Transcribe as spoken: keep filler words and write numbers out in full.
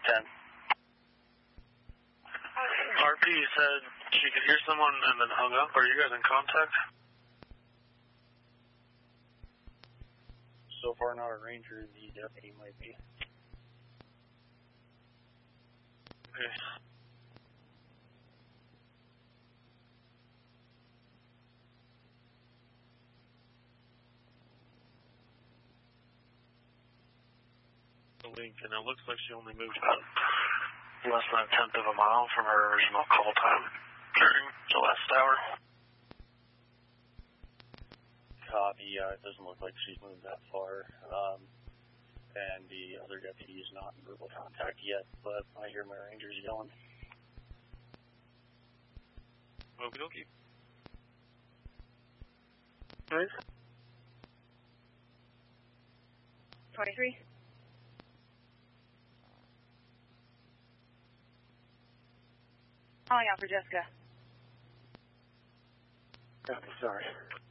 ten. R P said she could hear someone and then hung up. Are you guys in contact? So far not a ranger, the deputy might be. Okay. And it looks like she only moved about less than a tenth of a mile from her original call time during the last hour. Copy, yeah, it doesn't look like she's moved that far. Um, and the other deputy is not in verbal contact yet, but I hear my rangers yelling. Okie dokie. Nice. twenty-three. Calling out for Jessica. Okay, sorry.